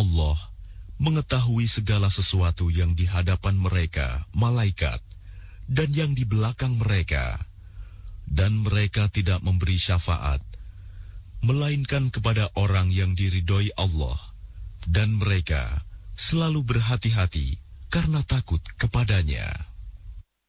Allah mengetahui segala sesuatu yang di hadapan mereka, malaikat, dan yang di belakang mereka, dan mereka tidak memberi syafaat, melainkan kepada orang yang diridhoi Allah, dan mereka selalu berhati-hati karena takut kepadanya.